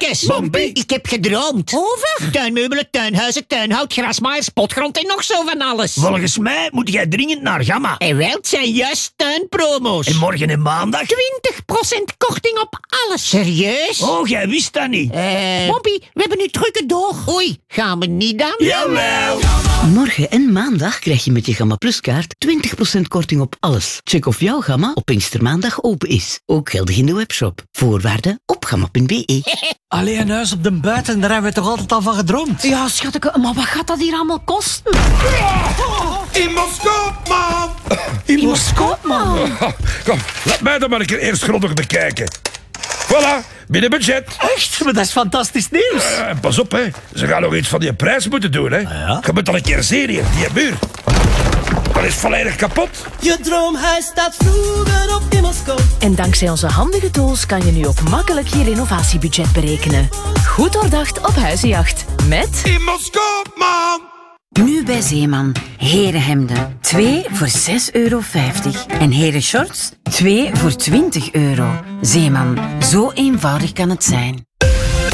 Mannekes. Mompie. Ik heb gedroomd. Over? Tuinmeubelen, tuinhuizen, tuinhout, grasmaaiers, spotgrond en nog zo van alles. Volgens mij moet jij dringend naar Gamma. En wel, het zijn juist tuinpromo's. En morgen en maandag? 20% korting op alles. Serieus? Oh, jij wist dat niet. Mompie, we hebben nu drukke door. Oei, gaan we niet dan? Jawel. Morgen en maandag krijg je met je Gamma Plus kaart 20% korting op alles. Check of jouw Gamma op Pinkstermaandag open is. Ook geldig in de webshop. Voorwaarden op gamma.be. Allee, een huis op de buiten, daar hebben we toch altijd al van gedroomd? Ja, schatje, maar wat gaat dat hier allemaal kosten? Imoscoop, man! Imoscoop, man. Kom, laat mij dat maar een keer eerst grondig bekijken. Voilà, binnen budget. Echt? Maar dat is fantastisch nieuws. En pas op, hè. Ze gaan nog iets van die prijs moeten doen, hè. Ja? Je moet al een keer zien hier, die muur. Dat is volledig kapot. Je droomhuis staat vroeger op Immoscoop. En dankzij onze handige tools kan je nu ook makkelijk je renovatiebudget berekenen. Goed doordacht op huizenjacht. Met Imoscoop, man! Nu bij Zeeman. Herenhemden. 2 voor €6,50. En herenshorts. 2 voor €20. Zeeman. Zo eenvoudig kan het zijn.